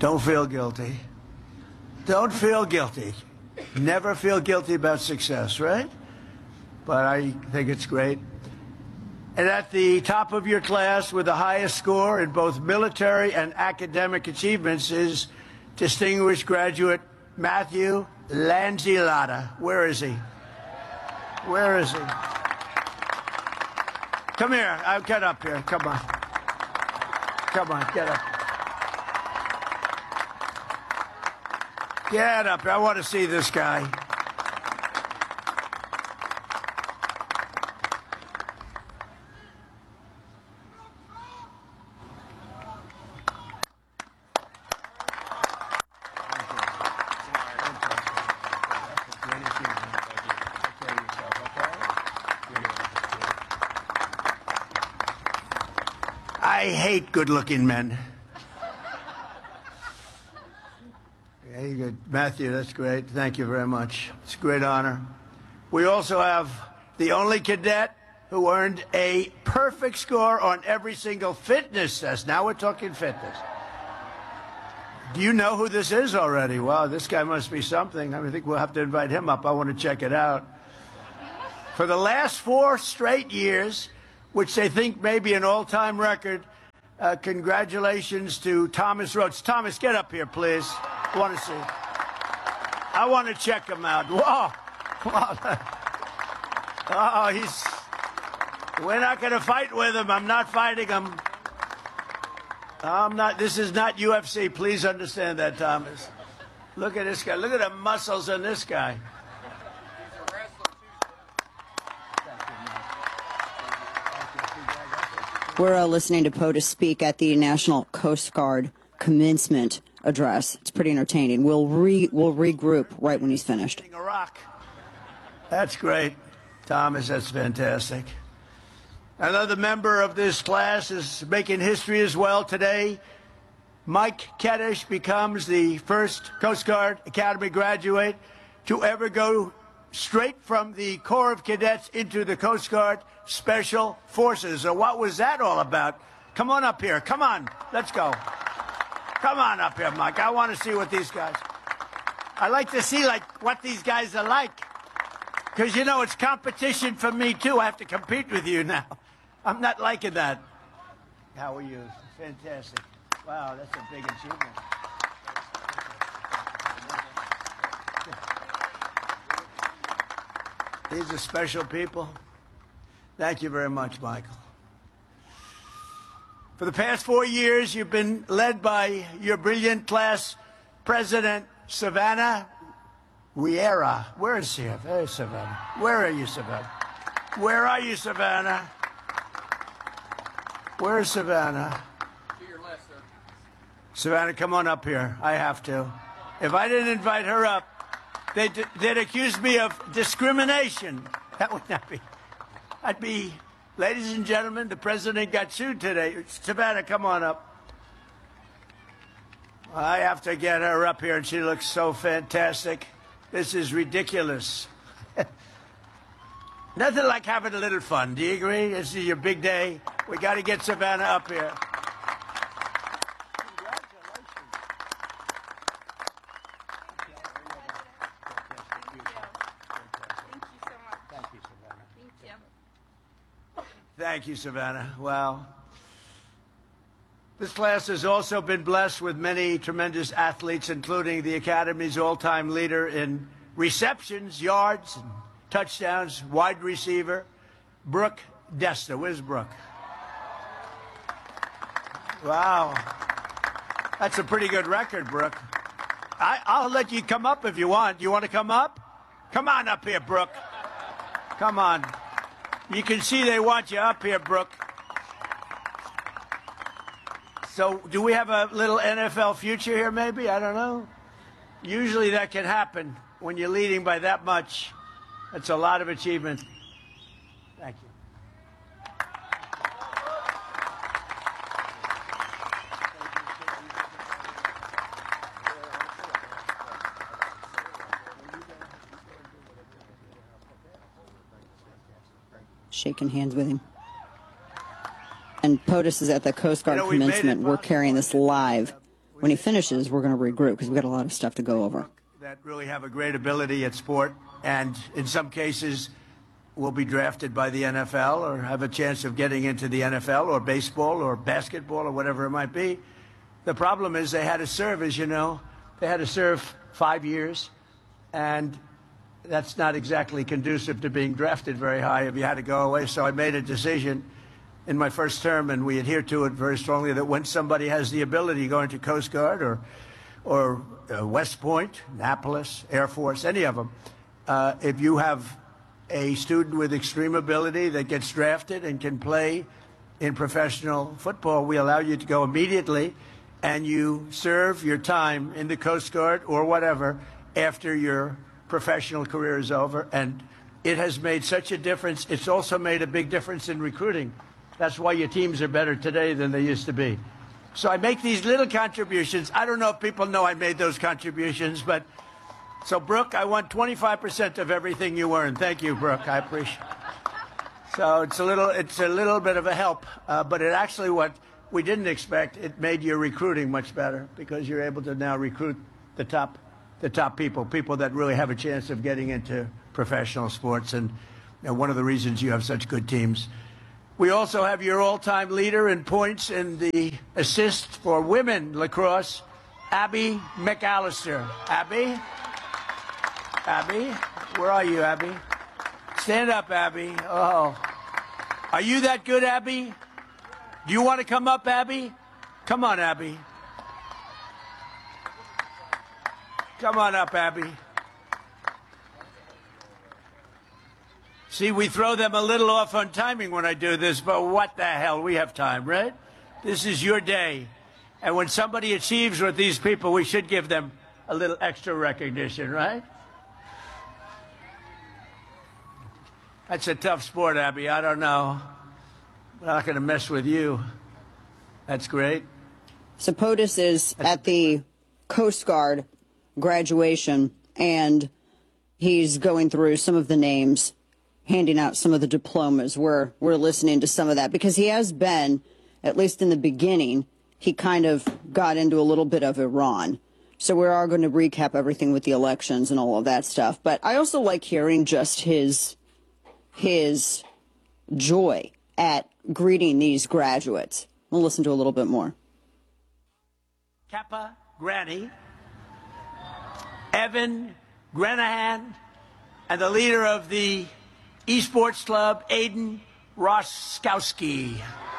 Don't feel guilty. Don't feel guilty. Never feel guilty about success, right? But I think it's great. And at the top of your class with the highest score in both military and academic achievements is distinguished graduate Matthew Lanzillotta. Where is he? Where is he? Come here. Get up here. Come on. Come on, get up. Get up here. I want to see this guy. I hate good-looking men. Very good. Matthew, that's great. Thank you very much. It's a great honor. We also have the only cadet who earned a perfect score on every single fitness test. Now we're talking fitness. Do you know who this is already? Wow, this guy must be something. I think we'll have to invite him up. I want to check it out. For the last 4 straight years, which they think may be an all-time record, congratulations to Thomas Rhodes. Thomas, get up here, please. I want to see. I want to check him out. Whoa. Oh, we're not going to fight with him. I'm not fighting him. I'm not. This is not UFC. Please understand that, Thomas. Look at this guy. Look at the muscles on this guy. We're listening to POTUS speak at the National Coast Guard commencement address. It's pretty entertaining. We'll regroup right when he's finished. Iraq. That's great, Thomas. That's fantastic. Another member of this class is making history as well today. Mike Keddish becomes the first Coast Guard Academy graduate to ever go straight from the Corps of Cadets into the Coast Guard Special Forces. So what was that all about? Come on up here. Come on. Let's go. Come on up here, Mike. I want to see what these guys... I like to see, what these guys are like. Because, you know, it's competition for me, too. I have to compete with you now. I'm not liking that. How are you? Fantastic. Wow, that's a big achievement. These are special people. Thank you very much, Michael. For the past 4 years, you've been led by your brilliant class president, Savannah Riera. Where is she? There's Savannah. Where are you, Savannah? Where are you, Savannah? Where's Savannah? To your left, sir. Savannah, come on up here. I have to. If I didn't invite her up, they'd accuse me of discrimination. That would not be. I'd be, ladies and gentlemen, the president got sued today. Savannah, come on up. I have to get her up here, and she looks so fantastic. This is ridiculous. Nothing like having a little fun. Do you agree? This is your big day. We got to get Savannah up here. Thank you, Savannah. Wow. This class has also been blessed with many tremendous athletes, including the Academy's all-time leader in receptions, yards, and touchdowns, wide receiver, Brooke Desta. Where's Brooke? Wow. That's a pretty good record, Brooke. I'll let you come up if you want. You want to come up? Come on up here, Brooke. Come on. You can see they want you up here, Brooke. So do we have a little NFL future here, maybe? I don't know. Usually that can happen when you're leading by that much. That's a lot of achievement. Thank you. Shaking hands with him. And POTUS is at the Coast Guard commencement. We're carrying this live when he finishes, we're going to regroup because we've got a lot of stuff to go over. That really have a great ability at sport, and in some cases will be drafted by the NFL or have a chance of getting into the NFL or baseball or basketball or whatever it might be. The problem is they had to serve, as you know, they had to serve 5 years, and that's not exactly conducive to being drafted very high if you had to go away. So I made a decision in my first term, and we adhere to it very strongly, that when somebody has the ability, going to Coast Guard or West Point, Annapolis, Air Force, any of them, if you have a student with extreme ability that gets drafted and can play in professional football, we allow you to go immediately, and you serve your time in the Coast Guard or whatever after your professional career is over. And it has made such a difference. It's also made a big difference in recruiting. That's why your teams are better today than they used to be. So I make these little contributions. I don't know if people know I made those contributions, but so, Brooke, I want 25% of everything you earn. Thank you, Brooke. I appreciate it. So it's a little bit of a help, but it actually, what we didn't expect, it made your recruiting much better because you're able to now recruit the top people that really have a chance of getting into professional sports. And one of the reasons you have such good teams. We also have your all-time leader in points in the assist for women lacrosse, Abby McAllister. Abby, where are you, Abby? Stand up, Abby. Oh, are you that good, Abby? Do you want to come up, Abby? Come on, Abby. Come on up, Abby. See, we throw them a little off on timing when I do this, but what the hell? We have time, right? This is your day. And when somebody achieves with these people, we should give them a little extra recognition, right? That's a tough sport, Abby. I don't know. I'm not going to mess with you. That's great. So POTUS is at the Coast Guard graduation, and he's going through some of the names, handing out some of the diplomas. We're listening to some of that because he has been, at least in the beginning, he kind of got into a little bit of Iran. So we are going to recap everything with the elections and all of that stuff. But I also like hearing just his joy at greeting these graduates. We'll listen to a little bit more. Kappa Granny, Evan Granahan, and the leader of the Esports Club, Aiden Roskowski.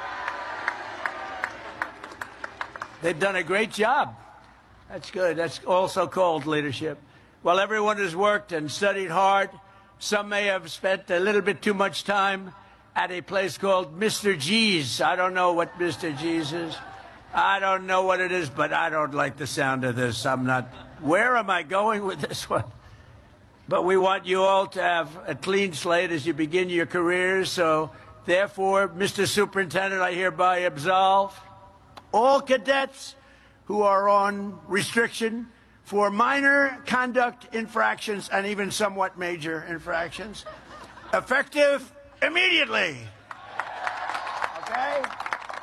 They've done a great job. That's good. That's also called leadership. Well, everyone has worked and studied hard. Some may have spent a little bit too much time at a place called Mr. G's. I don't know what Mr. G's is. I don't know what it is, but I don't like the sound of this. I'm not. Where am I going with this one? But we want you all to have a clean slate as you begin your careers. So, therefore, Mr. Superintendent, I hereby absolve all cadets who are on restriction for minor conduct infractions and even somewhat major infractions, effective immediately. Okay?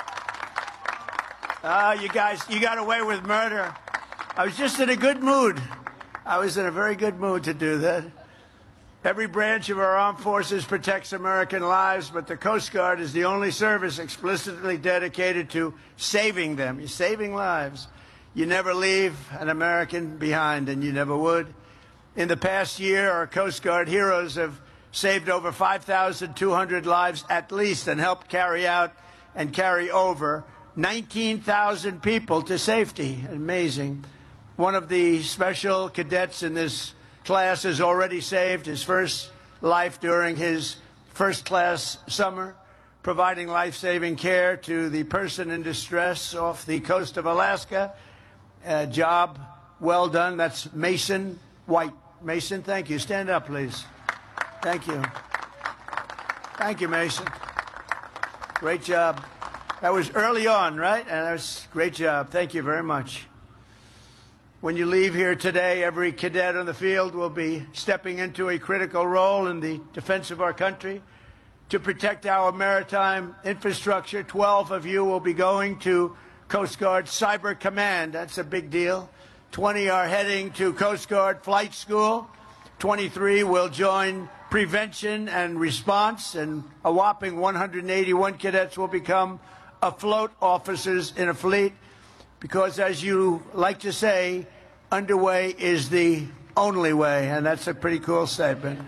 You guys, you got away with murder. I was just in a good mood. I was in a very good mood to do that. Every branch of our armed forces protects American lives, but the Coast Guard is the only service explicitly dedicated to saving them. You're saving lives. You never leave an American behind, and you never would. In the past year, our Coast Guard heroes have saved over 5,200 lives at least and helped carry out and carry over 19,000 people to safety. Amazing. One of the special cadets in this class has already saved his first life during his first-class summer, providing life-saving care to the person in distress off the coast of Alaska. Job well done. That's Mason White. Mason, thank you. Stand up, please. Thank you. Thank you, Mason. Great job. That was early on, right? And that was a great job. Thank you very much. When you leave here today, every cadet on the field will be stepping into a critical role in the defense of our country to protect our maritime infrastructure. 12 of you will be going to Coast Guard Cyber Command. That's a big deal. 20 are heading to Coast Guard Flight School. 23 will join prevention and response, and a whopping 181 cadets will become afloat officers in a fleet, because, as you like to say, underway is the only way, and that's a pretty cool statement.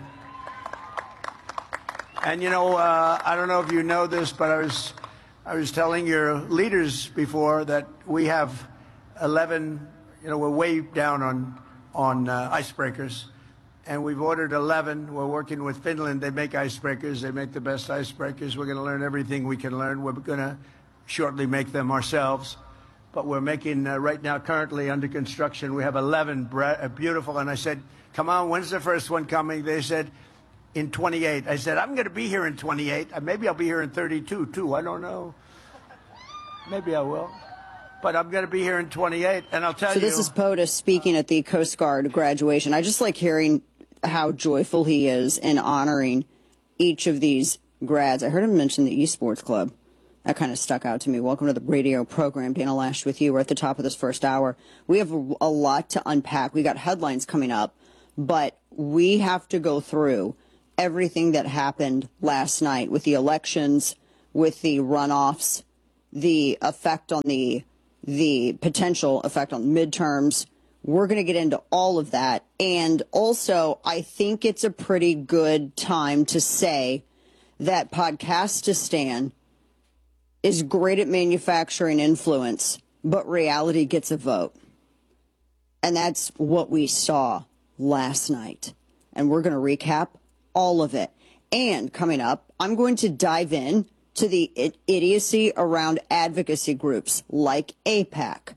And, you know, I don't know if you know this, but I was telling your leaders before that we have 11, you know, we're way down on icebreakers. And we've ordered 11. We're working with Finland. They make icebreakers. They make the best icebreakers. We're going to learn everything we can learn. We're going to shortly make them ourselves. But we're making, right now, currently under construction, we have 11 beautiful. And I said, come on, when's the first one coming? They said, in 28. I said, I'm going to be here in 28. Maybe I'll be here in 32, too. I don't know. Maybe I will. But I'm going to be here in 28. And I'll tell you. So this is POTUS speaking at the Coast Guard graduation. I just like hearing how joyful he is in honoring each of these grads. I heard him mention the esports club. That kind of stuck out to me. Welcome to the radio program. Dana Loesch with you. We're at the top of this first hour. We have a lot to unpack. We got headlines coming up, but we have to go through everything that happened last night with the elections, with the runoffs, the effect on the potential effect on midterms. We're going to get into all of that. And also, I think it's a pretty good time to say that Podcastistan is great at manufacturing influence, but reality gets a vote. And that's what we saw last night. And we're going to recap all of it. And coming up, I'm going to dive in to the idiocy around advocacy groups like AIPAC.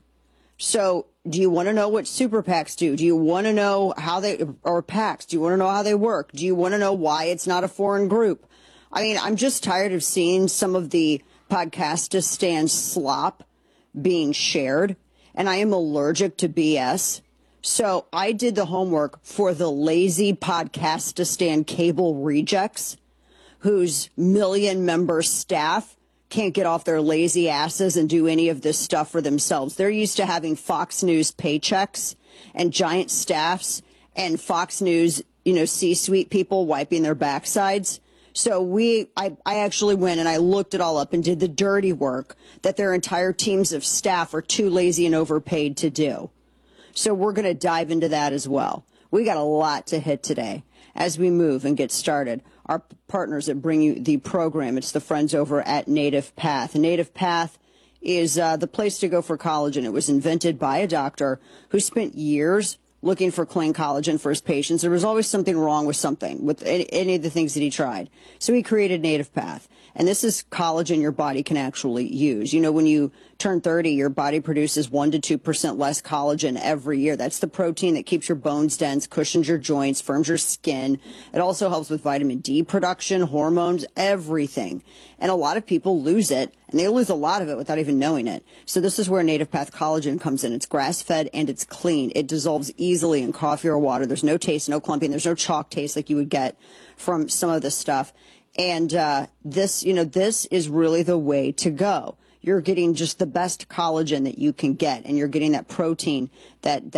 So do you want to know what super PACs do? Do you want to know how they, or PACs, do you want to know how they work? Do you want to know why it's not a foreign group? I mean, I'm just tired of seeing some of the Podcastistan slop being shared, and I am allergic to BS. So I did the homework for the lazy Podcastistan cable rejects, whose million-member staff can't get off their lazy asses and do any of this stuff for themselves. They're used to having Fox News paychecks and giant staffs and Fox News, you know, C-suite people wiping their backsides. So I actually went and I looked it all up and did the dirty work that their entire teams of staff are too lazy and overpaid to do. So we're going to dive into that as well. We got a lot to hit today as we move and get started. Our partners that bring you the program, it's the friends over at Native Path. Native Path is the place to go for collagen. It was invented by a doctor who spent years looking for clean collagen for his patients. There was always something wrong with something, with any of the things that he tried. So he created Native Path. And this is collagen your body can actually use. You know, when you turn 30, your body produces 1 to 2% less collagen every year. That's the protein that keeps your bones dense, cushions your joints, firms your skin. It also helps with vitamin D production, hormones, everything. And a lot of people lose it, and they lose a lot of it without even knowing it. So this is where Native Path collagen comes in. It's grass-fed and it's clean. It dissolves easily in coffee or water. There's no taste, no clumping. There's no chalk taste like you would get from some of this stuff. And this is really the way to go. You're getting just the best collagen that you can get, and you're getting that protein, that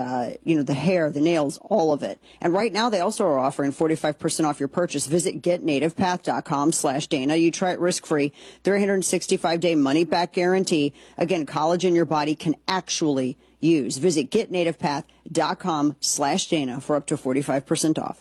the hair, the nails, all of it. And right now, they also are offering 45% off your purchase. Visit getnativepath.com/Dana. You try it risk-free, 365-day money-back guarantee. Again, collagen your body can actually use. Visit getnativepath.com/Dana for up to 45% off.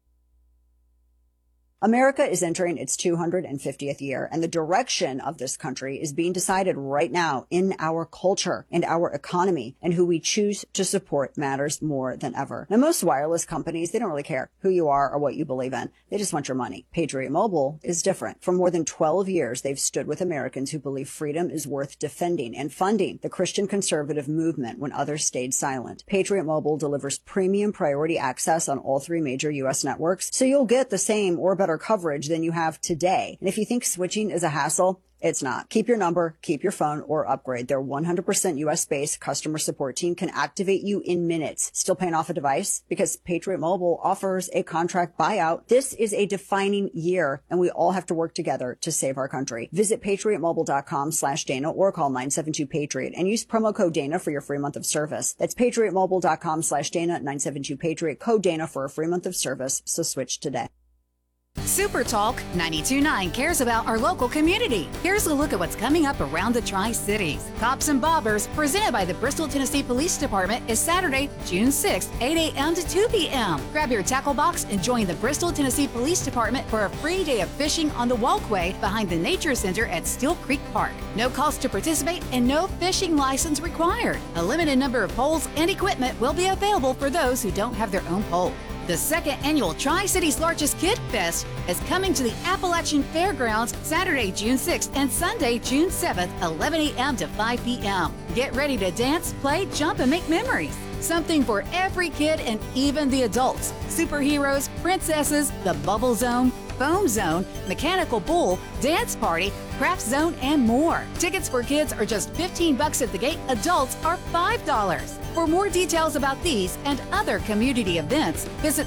America is entering its 250th year, and the direction of this country is being decided right now in our culture and our economy, and who we choose to support matters more than ever. Now, most wireless companies, they don't really care who you are or what you believe in. They just want your money. Patriot Mobile is different. For more than 12 years, they've stood with Americans who believe freedom is worth defending and funding the Christian conservative movement when others stayed silent. Patriot Mobile delivers premium priority access on all 3 major U.S. networks, so you'll get the same or better coverage than you have today. And if you think switching is a hassle, It's not. Keep your number, keep your phone, or upgrade. Their 100% US-based customer support team can activate you in minutes. Still paying off a device? Because Patriot Mobile offers a contract buyout. This is a defining year, and we all have to work together to save our country. Visit patriotmobile.com/Dana or call 972-PATRIOT and use promo code Dana for your free month of service. That's patriotmobile.com/Dana, 972-PATRIOT, code Dana for a free month of service. So switch today. Super Talk 92.9 cares about our local community. Here's a look at what's coming up around the Tri-Cities. Cops and Bobbers, presented by the Bristol, Tennessee Police Department, is Saturday, June 6th, 8 a.m. to 2 p.m. Grab your tackle box and join the Bristol, Tennessee Police Department for a free day of fishing on the walkway behind the Nature Center at Steel Creek Park. No cost to participate and no fishing license required. A limited number of poles and equipment will be available for those who don't have their own pole. The second annual Tri-Cities Largest Kid Fest is coming to the Appalachian Fairgrounds Saturday, June 6th and Sunday, June 7th, 11 a.m. to 5 p.m. Get ready to dance, play, jump, and make memories. Something for every kid and even the adults. Superheroes, princesses, the Bubble Zone, Foam Zone, Mechanical Bull, Dance Party, Craft Zone, and more. Tickets for kids are just $15 at the gate. Adults are $5. For more details about these and other community events, visit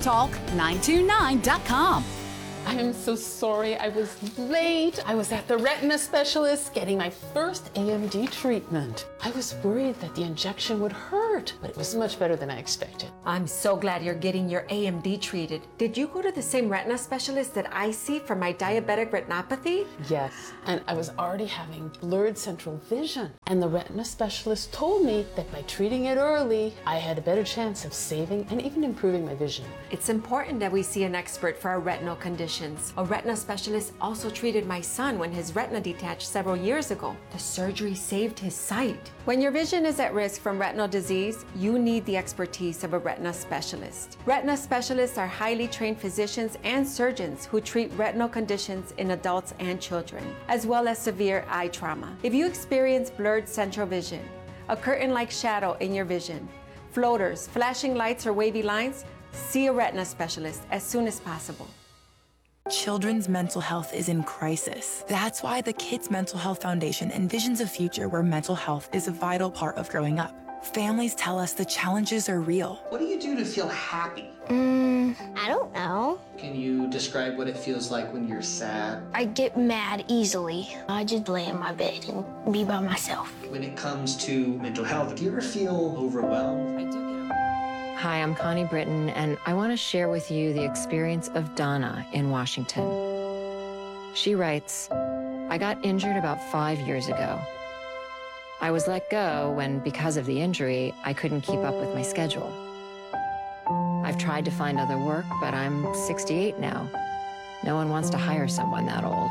supertalk929.com. I am so sorry I was late. I was at the retina specialist getting my first AMD treatment. I was worried that the injection would hurt, but it was much better than I expected. I'm so glad you're getting your AMD treated. Did you go to the same retina specialist that I see for my diabetic retinopathy? Yes, and I was already having blurred central vision. And the retina specialist told me that by treating it early, I had a better chance of saving and even improving my vision. It's important that we see an expert for our retinal conditions. A retina specialist also treated my son when his retina detached several years ago. The surgery saved his sight. When your vision is at risk from retinal disease, you need the expertise of a retina specialist. Retina specialists are highly trained physicians and surgeons who treat retinal conditions in adults and children, as well as severe eye trauma. If you experience blurred central vision, a curtain-like shadow in your vision, floaters, flashing lights, or wavy lines, see a retina specialist as soon as possible. Children's mental health is in crisis. That's why the Kids Mental Health Foundation envisions a future where mental health is a vital part of growing up. Families tell us the challenges are real. What do you do to feel happy? I don't know. Can you describe what it feels like when you're sad? I get mad easily. I just lay in my bed and be by myself. When it comes to mental health, do you ever feel overwhelmed? Hi, I'm Connie Britton, and I want to share with you the experience of Donna in Washington. She writes, I got injured about 5 years ago. I was let go when, because of the injury, I couldn't keep up with my schedule. I've tried to find other work, but I'm 68 now. No one wants to hire someone that old.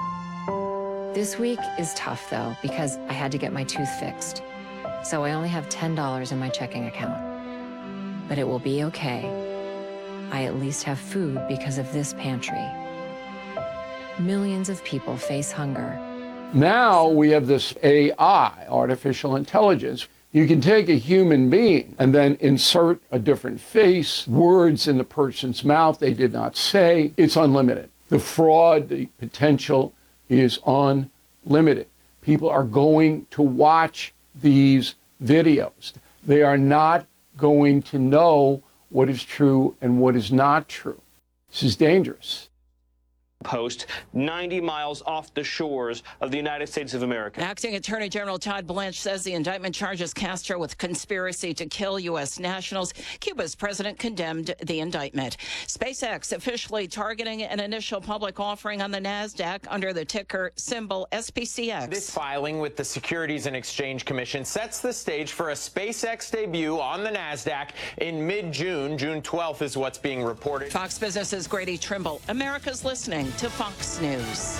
This week is tough, though, because I had to get my tooth fixed. So I only have $10 in my checking account. But it will be okay. I at least have food because of this pantry. Millions of people face hunger. Now we have this AI, artificial intelligence. You can take a human being and then insert a different face, words in the person's mouth they did not say. It's unlimited. The fraud, the potential is unlimited. People are going to watch these videos. They are not going to know what is true and what is not true. This is dangerous. Post 90 miles off the shores of the United States of America. Acting Attorney General Todd Blanche says the indictment charges Castro with conspiracy to kill U.S. nationals. Cuba's president condemned the indictment. SpaceX officially targeting an initial public offering on the NASDAQ under the ticker symbol SPCX. This filing with the Securities and Exchange Commission sets the stage for a SpaceX debut on the NASDAQ in mid-June. June 12th is what's being reported. Fox Business's Grady Trimble. America's listening to Fox News.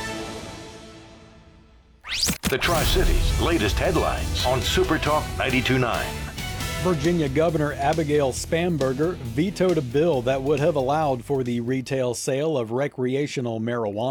The Tri-Cities' latest headlines on Super Talk 92.9. Virginia Governor Abigail Spanberger vetoed a bill that would have allowed for the retail sale of recreational marijuana.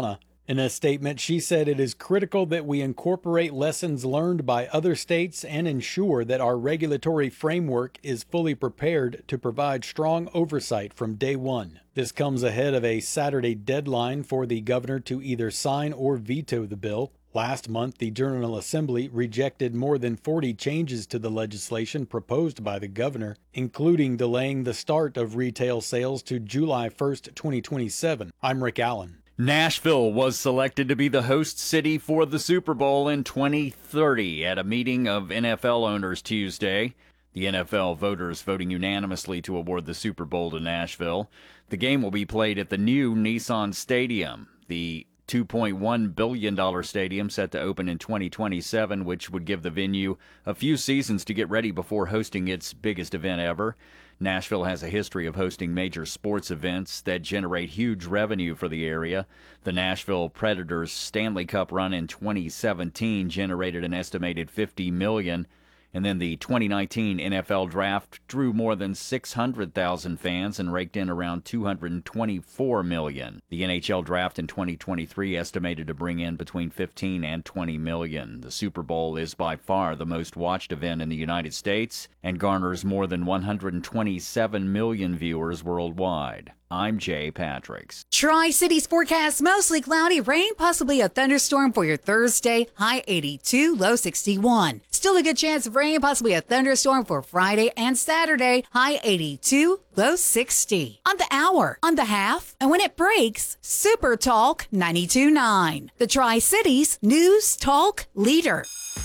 In a statement, she said it is critical that we incorporate lessons learned by other states and ensure that our regulatory framework is fully prepared to provide strong oversight from day one. This comes ahead of a Saturday deadline for the governor to either sign or veto the bill. Last month, the General Assembly rejected more than 40 changes to the legislation proposed by the governor, including delaying the start of retail sales to July 1st, 2027. I'm Rick Allen. Nashville was selected to be the host city for the Super Bowl in 2030 at a meeting of NFL owners Tuesday. The NFL voters voting unanimously to award the Super Bowl to Nashville. The game will be played at the new Nissan Stadium. The $2.1 billion stadium set to open in 2027, which would give the venue a few seasons to get ready before hosting its biggest event ever. Nashville has a history of hosting major sports events that generate huge revenue for the area. The Nashville Predators Stanley Cup run in 2017 generated an estimated $50 million. And then the 2019 NFL Draft drew more than 600,000 fans and raked in around $224 million. The NHL Draft in 2023 estimated to bring in between 15 and 20 million. The Super Bowl is by far the most watched event in the United States and garners more than 127 million viewers worldwide. I'm Jay Patricks. Tri-Cities forecast mostly cloudy, rain, possibly a thunderstorm for your Thursday, high 82, low 61. Still a good chance of rain, possibly a thunderstorm for Friday and Saturday, high 82, low 60. On the hour, on the half, and when it breaks, Super Talk 92.9. The Tri-Cities News Talk Leader.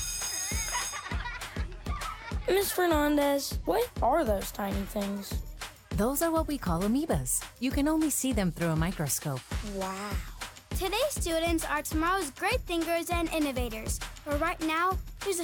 Ms. Fernandez, what are those tiny things? Those are what we call amoebas. You can only see them through a microscope. Wow. Today's students are tomorrow's great thinkers and innovators. But right now, here's a